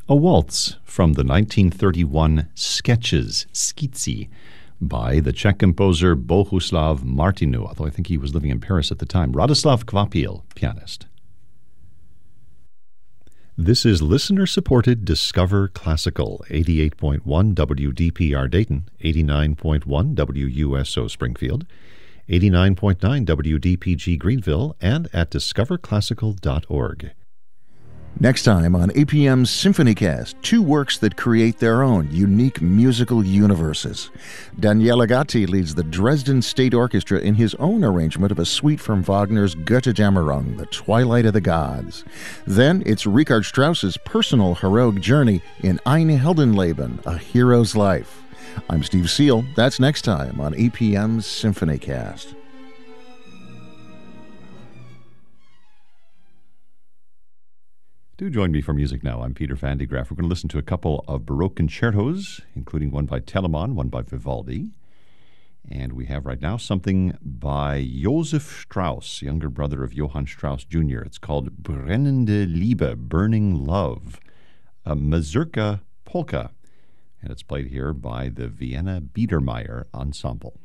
a waltz from the 1931 Sketches, Skizzy, by the Czech composer Bohuslav Martinu, although I think he was living in Paris at the time. Radoslav Kvapil, pianist. This is listener-supported Discover Classical, 88.1 WDPR Dayton, 89.1 WUSO Springfield, 89.9 WDPG Greenville, and at discoverclassical.org. Next time on APM's SymphonyCast, two works that create their own unique musical universes. Daniele Gatti leads the Dresden State Orchestra in his own arrangement of a suite from Wagner's Götterdämmerung, The Twilight of the Gods. Then it's Richard Strauss's personal heroic journey in Ein Heldenleben, A Hero's Life. I'm Steve Seal. That's next time on APM's SymphonyCast. Do join me for music now. I'm Peter Van de Graaff. We're going to listen to a couple of Baroque concertos, including one by Telemann, one by Vivaldi. And we have right now something by Josef Strauss, younger brother of Johann Strauss Jr. It's called Brennende Liebe, Burning Love, a Mazurka polka. And it's played here by the Vienna Biedermeier Ensemble.